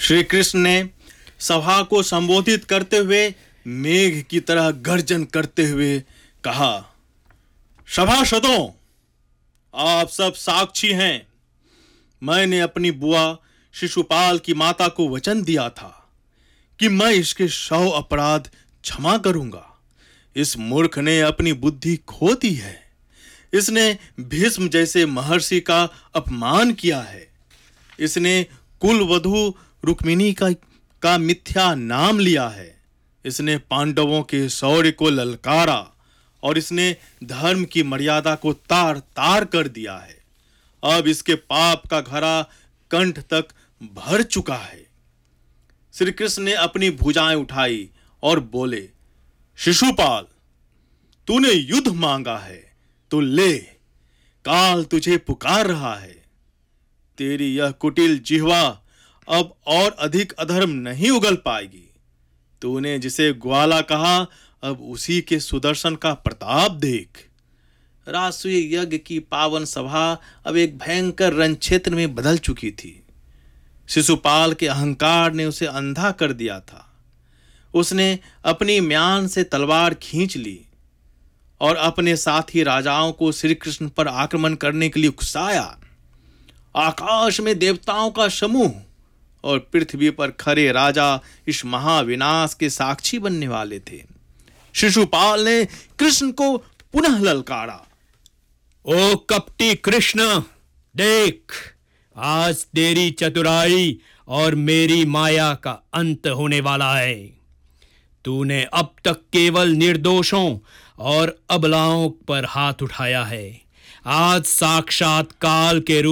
श्री कृष्ण ने सभा को संबोधित करते हुए मेघ की तरह गर्जन करते हुए कहा, सभासदों, आप सब साक्षी हैं। मैंने अपनी बुआ शिशुपाल की माता को वचन दिया था कि मैं इसके 100 अपराध क्षमा करूंगा। इस मूर्ख ने अपनी बुद्धि खो दी है। इसने भीष्म जैसे महर्षि का अपमान किया है। इसने कुल वधू रुक्मिणी का मिथ्या नाम लिया है। इसने पांडवों के शौर्य को ललकारा और इसने धर्म की मर्यादा को तार तार कर दिया है। अब इसके पाप का घड़ा कंठ तक भर चुका है। श्री कृष्ण ने अपनी भुजाएं उठाई और बोले, शिशुपाल, तूने युद्ध मांगा है तो ले, काल तुझे पुकार रहा है। तेरी यह कुटिल जिह्वा अब और अधिक अधर्म नहीं उगल पाएगी। तूने जिसे ग्वाला कहा, अब उसी के सुदर्शन का प्रताप देख। राष्ट्रीय यज्ञ की पावन सभा अब एक भयंकर रणक्षेत्र में बदल चुकी थी। शिशुपाल के अहंकार ने उसे अंधा कर दिया था। उसने अपनी म्यान से तलवार खींच ली और अपने साथी राजाओं को श्री कृष्ण पर आक्रमण करने के लिए उकसाया। आकाश में देवताओं का समूह और पृथ्वी पर खरे राजा इस महाविनाश के साक्षी बनने वाले थे। शिशुपाल ने कृष्ण को पुनः ललकारा, ओ कपटी कृष्ण, देख, आज तेरी चतुराई और मेरी माया का अंत होने वाला है। तूने अब तक केवल निर्दोषों और अबलाओं पर हाथ उठाया है। आज साक्षात काल के रूप